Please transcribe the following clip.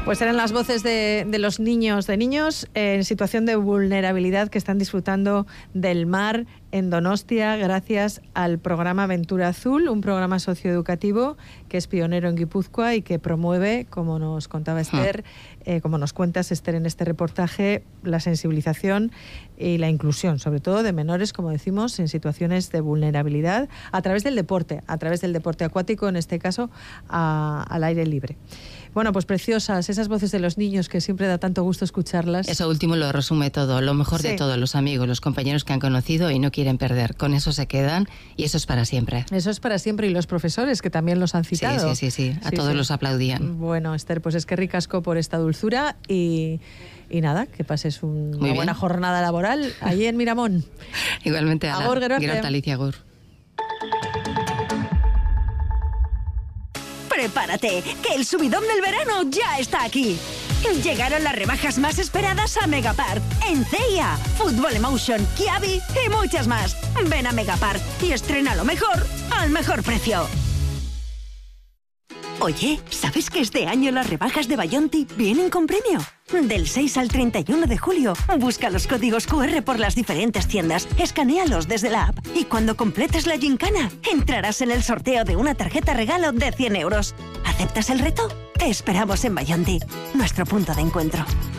Pues eran las voces de los niños en situación de vulnerabilidad que están disfrutando del mar en Donostia gracias al programa Aventura Azul, un programa socioeducativo que es pionero en Guipúzcoa y que promueve, como nos contaba Esther, como nos cuentas Esther en este reportaje, la sensibilización y la inclusión, sobre todo de menores, como decimos, en situaciones de vulnerabilidad a través del deporte acuático, en este caso al aire libre. Bueno, pues preciosas esas voces de los niños que siempre da tanto gusto escucharlas. Eso último lo resume todo, lo mejor de todos, los amigos, los compañeros que han conocido y no quieren perder. Con eso se quedan y eso es para siempre. Eso es para siempre, y los profesores que también los han citado. Sí. A todos los aplaudían. Bueno, Esther, pues es que ricasco por esta dulzura y nada, que pases una buena jornada laboral allí en Miramón. Igualmente, Ala. Agur, gerote. Gerort Alicia, agur. Prepárate, que el subidón del verano ya está aquí. Llegaron las rebajas más esperadas a Megapart, en CIA, Fútbol Emotion, Kiabi y muchas más. Ven a Megapart y estrena lo mejor al mejor precio. Oye, ¿sabes que este año las rebajas de Bayonti vienen con premio? Del 6 al 31 de julio, busca los códigos QR por las diferentes tiendas, escanéalos desde la app y cuando completes la gincana, entrarás en el sorteo de una tarjeta regalo de 100 euros. ¿Aceptas el reto? Te esperamos en Bayonti, nuestro punto de encuentro.